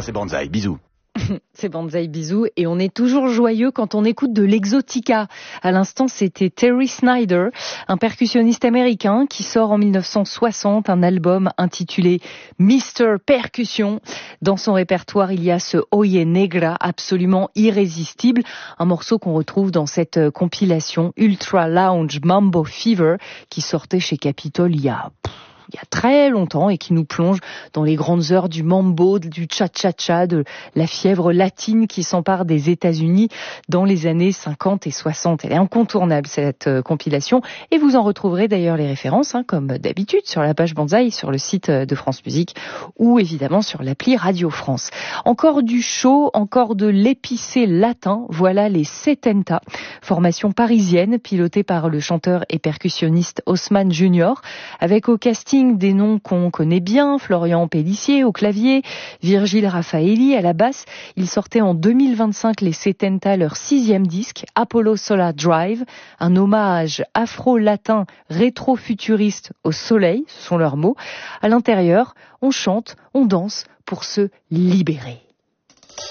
c'est Banzai. Bisous. C'est Banzai, bisous. Et on est toujours joyeux quand on écoute de l'exotica. À l'instant, c'était Terry Snyder, un percussionniste américain qui sort en 1960 un album intitulé Mr. Percussion. Dans son répertoire, il y a ce Oye Negra absolument irrésistible, un morceau qu'on retrouve dans cette compilation Ultra Lounge Mambo Fever qui sortait chez Capitol il y a très longtemps et qui nous plonge dans les grandes heures du mambo, du cha-cha-cha, de la fièvre latine qui s'empare des États-Unis dans les années 50 et 60. Elle est incontournable, cette compilation, et vous en retrouverez d'ailleurs les références, comme d'habitude, sur la page Banzai, sur le site de France Musique ou évidemment sur l'appli Radio France. Encore du chaud, encore de l'épicé latin, voilà les Setenta, formation parisienne pilotée par le chanteur et percussionniste Haussmann Jr., avec au casting des noms qu'on connaît bien, Florian Pellissier au clavier, Virgile Raffaelli à la basse. Ils sortaient en 2025 les Setenta leur 6e disque, Apollo Solar Drive, un hommage afro-latin rétro-futuriste au soleil, ce sont leurs mots. À l'intérieur, on chante, on danse pour se libérer.